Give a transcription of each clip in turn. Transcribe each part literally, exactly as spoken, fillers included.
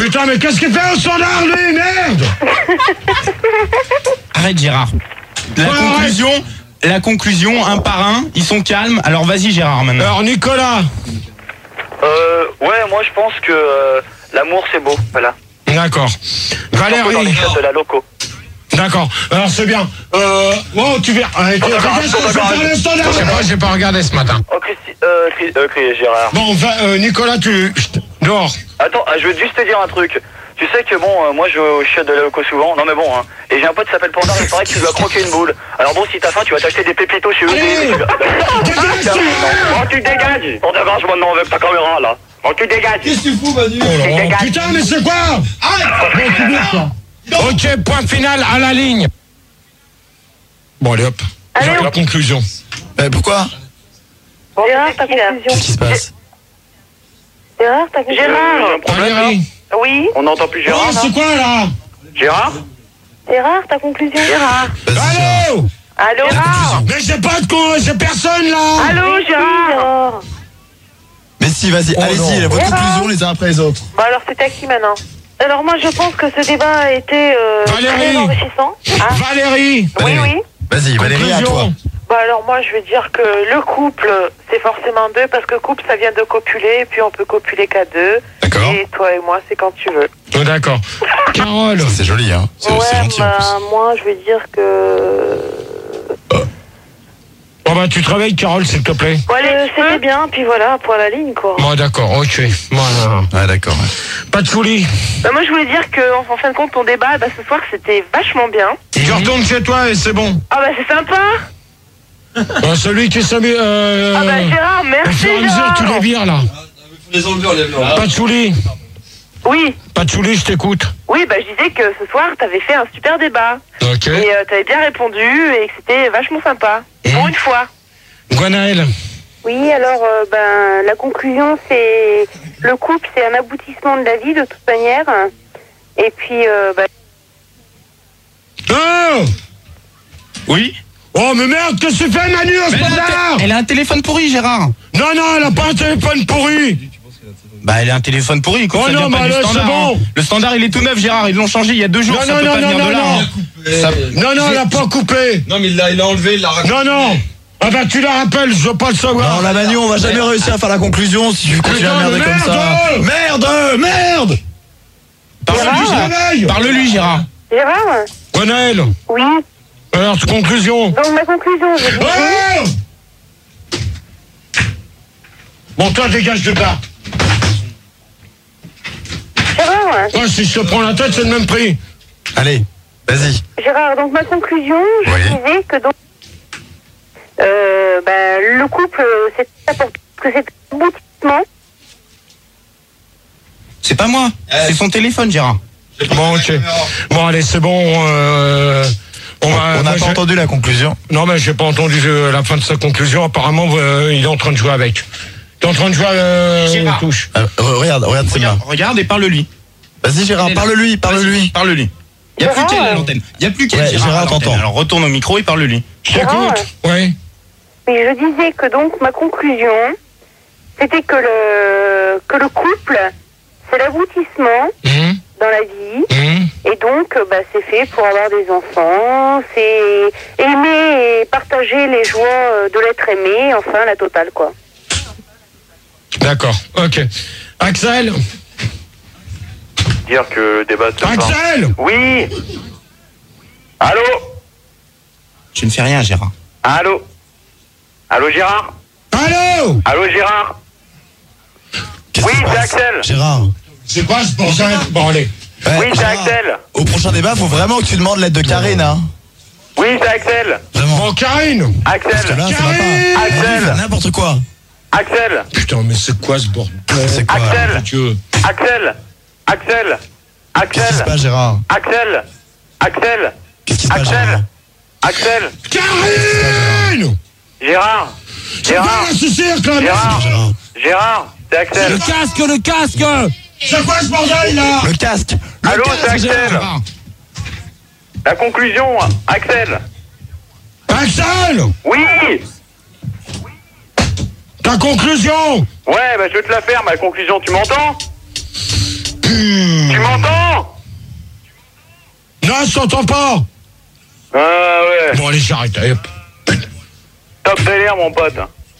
putain, mais qu'est-ce qu'il fait au standard, lui, merde? Arrête, Gérard. La Ouais, conclusion, la conclusion, un par un, ils sont calmes. Alors vas-y, Gérard, maintenant. Alors, Nicolas. Euh, ouais, moi je pense que euh, l'amour c'est beau, voilà. D'accord. Surtout dans les Valérie. clubs de la loco. D'accord. Alors, c'est bien. Euh, wow, tu verras. Allez, tu- d'accord, qu'est-ce qu'on fait d'accord. pour le standard? Je sais pas, j'ai pas regardé ce matin. Oh, Christy, euh, Chris- euh, Chris- Gérard. Bon, va, euh, Nicolas, tu... chut, dehors. Attends, euh, je veux juste te dire un truc. Tu sais que bon, euh, moi je vais au chiottes de la loco souvent. Non mais bon, hein. Et j'ai un pote qui s'appelle Pandar, il paraît que tu dois croquer une boule. Alors bon, si t'as faim, tu vas t'acheter des pépitos chez eux. Allez, dégage, Bon, tu dégages. On dégage maintenant avec ta caméra là. Bon, tu dégages. Qu'est-ce que tu fous, Manu? Oh là là. Dégage. Putain, mais c'est quoi? Arrête. Ok, point final, à la ligne. Bon, allez, hop. Allez, J'ai on- la conclusion. Eh, pourquoi? Gérard, ta conclusion. Qu'est-ce qui se passe? Gérard, ta conclusion. Gérard. Valérie. Oui. On n'entend plus Oh, Gérard là. c'est quoi, là? Gérard. Gérard, ta conclusion. Gérard. Vas-y, Gérard. Allô? Allô. Gérard. Mais j'ai pas de con, j'ai personne, là. Allô, Gérard. Mais si, vas-y, Oh allez-y, non. votre Gérard. conclusion les uns après les autres. Bon, alors c'est à qui maintenant? Alors moi je pense que ce débat a été euh, Valérie. très enrichissant. Hein? Valérie. Oui, oui. Vas-y, Valérie, à toi. Conclusion. Bah alors moi je vais dire que le couple c'est forcément deux parce que couple ça vient de copuler et puis on peut copuler qu'à deux. D'accord. Et toi et moi c'est quand tu veux. Oh, d'accord. Carole. C'est joli, hein. C'est c'est Ouais, gentil en bah, plus. moi je vais dire que... Bon, bah, tu te réveilles, Carole, s'il te plaît. Bon, allez, c'était bien, puis voilà, pour la ligne quoi. Bon, d'accord, ok. Voilà. Ouais, d'accord. ouais. Pas de folie. Bah, moi je voulais dire que en fin de compte ton débat bah, ce soir c'était vachement bien. Tu retournes chez toi et c'est bon. Ah bah c'est sympa. Bon, celui qui s'amuse. Euh, Ah bah Gérard, au merci fur et à mesure, Gérard. tu les vires, là. Faut les enlever, enlève-le. Pas de folie. Oui, Pas de folie, je t'écoute. oui, bah je disais que ce soir t'avais fait un super débat. Ok. Et euh, t'avais bien répondu et que c'était vachement sympa. Pour une fois. Gwenaël. Oui, alors euh, ben la conclusion c'est le couple c'est un aboutissement de la vie de toute manière. Et puis euh, ben, Oh Oui. Oh, mais merde, qu'est-ce que tu fais, Manu, au Mais elle, a un standard? té- elle a un téléphone pourri, Gérard. Non, non, elle a pas un téléphone pourri. Bah, elle a un téléphone pourri. Écoute, Oh ça non, vient pas bah du là, c'est standard, bon. hein. Le standard, il est tout neuf, Gérard. Ils l'ont changé il y a deux jours. Non, ça non, peut non, pas non, venir non, de là. non. hein. Ça- Non, non, elle a pas coupé. Non, mais il l'a il l'a enlevé, il l'a raconté. Non, non. Ah bah, tu la rappelles, je veux pas le savoir. Non, la Manu, on va jamais réussir à faire la conclusion si tu continues à Putain, merder comme ça. merde. Merde, merde. Parle-lui, Gérard. Réveille. Parle-lui, Gérard. Gérard. Gwenaël. Oui. Alors, conclusion. Donc ma conclusion, je disais. Oh bon, toi, dégage de là. Gérard. Oh, si je te prends la tête, c'est le même prix. Allez, vas-y. Gérard, donc ma conclusion, je Oui. disais que donc euh, ben, le couple c'est important que c'est un aboutissement. C'est pas moi. C'est son téléphone, Gérard. Bon, ok. Bon, allez, c'est bon. Euh, on va, On n'a moi, pas j'ai- entendu la conclusion. Non, mais j'ai pas entendu euh, la fin de sa conclusion. Apparemment, euh, il est en train de jouer avec. Il est en train de jouer euh, Gérard. aux touches. Euh, re- regarde, regarde, c'est Regarde, bien. regarde et parle-lui. Vas-y, Gérard, parle-lui, parle-lui. Parle-lui. Il n'y a plus Gérard, qu'elle à euh, l'antenne. Il n'y a plus qu'elle, Ouais, Gérard, Gérard, à l'antenne. t'entends. Alors retourne au micro et parle-lui. Je t'écoute. Oui. Mais je disais que donc ma conclusion, c'était que le que le couple, c'est l'aboutissement Hum, dans la vie. hum. Et donc, euh, bah, c'est fait pour avoir des enfants, c'est aimer et partager les joies euh, de l'être aimé, enfin la totale quoi. D'accord. Ok. Axel. Dire que débat de Axel. Oui. Allô. Je ne fais rien, Gérard. Allô. Allô Gérard. Allô. Allô Gérard. Qu'est-ce Oui, qui se c'est passe Axel. Gérard. C'est quoi ce bordel? Bon, allez. Ouais, Oui, c'est Gérard, Axel. Au prochain débat, faut vraiment que tu demandes l'aide de Karine, hein. Oui, c'est Axel. Vraiment. Bon, Karine. Parce que Axel. là, ça va Karine. pas. Axel. N'importe quoi. Axel. Putain, mais c'est quoi ce bordel? C'est quoi? Axel. Dieu. Axel. Axel. Qu'est-ce qui se Axel. passe, Gérard? Axel. Axel. Qu'est-ce qui se passe, Axel. Gérard? Axel. Karine. Gérard. C'est quoi Gérard. là, ce cirque là? Gérard. Gérard. Gérard. C'est Axel. Le casque, le casque. C'est quoi ce bordel là? Le casque. Le Allô, casque, c'est Axel. Gérard. La conclusion, Axel. Axel. Oui. Ta conclusion. Ouais, bah je vais te la faire, ma conclusion, tu m'entends? Puh. Tu m'entends? Non, je t'entends pas. Ah ouais. Bon, allez, j'arrête. Allez, hop. Top délire, mon pote.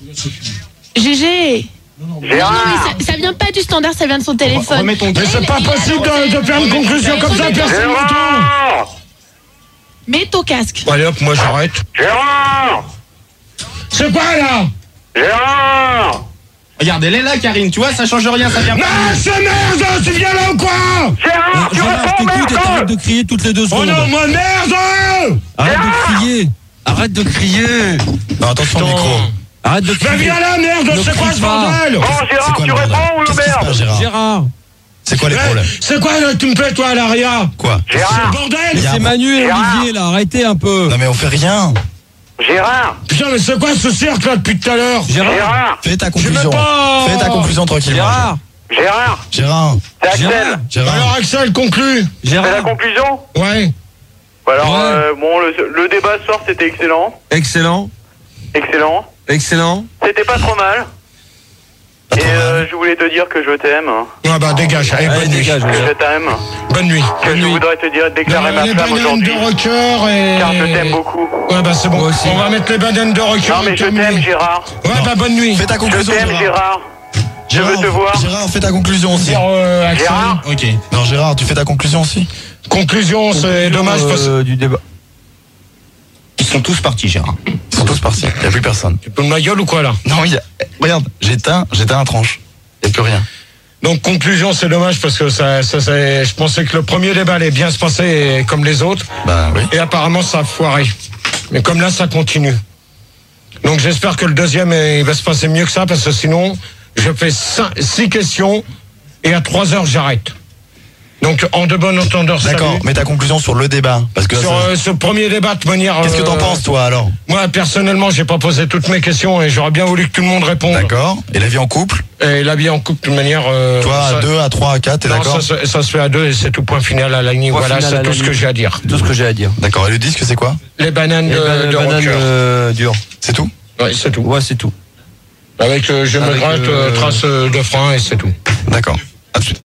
G G. Gérard. Non, mais ça, ça vient pas du standard, ça vient de son téléphone. Remets ton Mais c'est Il- pas il- possible de, de faire une conclusion comme ça, personne n'entend. Gérard. Mets ton casque. Bon, allez, hop, moi j'arrête. Gérard. C'est quoi là? Gérard. Regarde, elle est là, Karine, tu vois, ça change rien, ça vient pas. Non, c'est merde, tu viens là ou quoi? Gérard, tu Gérard, je réponds, t'écoute et t'arrêtes merde. de crier toutes les deux Oh secondes. non, moi merde! Arrête de crier. Arrête de crier. Non, attention au micro. Arrête de Mais crier. viens là, merde, Ne c'est quoi crie ce pas. bordel? Bon, C'est Gérard, quoi tu le bordel? réponds ou Qu'est-ce qui se merde? passe, Gérard? Gérard. C'est quoi les Ouais, problèmes? c'est quoi là, tu me fais toi à l'arrière? Quoi? C'est le Gérard. bordel! Y a C'est un- Manu et Gérard. Olivier là, arrêtez un peu. Non mais on fait rien. Gérard. Putain, mais c'est quoi ce cirque là depuis tout à l'heure? Gérard. Fais ta Je conclusion. veux pas. Fais ta conclusion tranquillement. Gérard. Gérard. Gérard. C'est Axel. Gérard. Gérard. Alors Axel, conclue. C'est la Gérard. conclusion? Ouais. Alors, Ouais. euh, bon, le, le débat ce soir, c'était excellent. Excellent. Excellent. Excellent. C'était pas trop mal. Pas Et trop mal. euh, je voulais te dire que je t'aime. Ah bah dégage, allez, Allez, bonne nuit. dégage. Que je t'aime. Bonne nuit. Que je voudrais te dire, déclarer ma les flamme bananes aujourd'hui. de rocker et... Car je t'aime beaucoup. Ouais bah c'est bon, Moi aussi. on va mettre les bananes de rocker. Non, mais je terminé. t'aime, Gérard. Ouais bah bonne nuit. Fais ta Je conclusion, t'aime, Gérard. Gérard. Je Gérard, veux te voir. Gérard, fais ta conclusion aussi. Dire, euh, Axel. Gérard. Ok. Non, Gérard, tu fais ta conclusion aussi. Conclusion, c'est dommage parce que... Euh, du débat. Ils sont tous partis, Gérard. Ils sont tous partis. Il n'y a plus personne. Tu peux de ma gueule ou quoi là? Non, il y a... Regarde, j'éteins, j'éteins un tranche. Il n'y a plus rien. Donc conclusion, c'est dommage parce que ça, ça, ça- je pensais que le premier débat allait bien se passer comme les autres. Bah oui. Et apparemment ça a foiré. Mais comme là ça continue. Donc j'espère que le deuxième il va se passer mieux que ça parce que sinon je fais cinq, six questions et à trois heures j'arrête. Donc en de bon entendeur. D'accord, salut. mets ta conclusion sur le débat. Parce que Sur ça- euh, ce premier débat de manière. qu'est-ce que t'en euh, penses, toi, alors? Moi personnellement j'ai pas posé toutes mes questions et j'aurais bien voulu que tout le monde réponde. D'accord. Et la vie en couple? Et la vie en couple de manière. euh, Toi, ça- à deux, à trois, à quatre, t'es non, d'accord? ça, se- ça se fait à deux et c'est tout, point final à la ligne. Point Voilà, final à c'est la tout ce ligne. que j'ai à dire. Tout ce que j'ai à dire. D'accord. Et le disque, c'est quoi? Les bananes Et de, ben, de banane rocker. euh, dure. C'est tout? Ouais, c'est tout. Ouais, c'est tout. Avec euh, je me Avec, gratte, euh, euh, trace euh, de frein et c'est tout. D'accord. À tout de suite.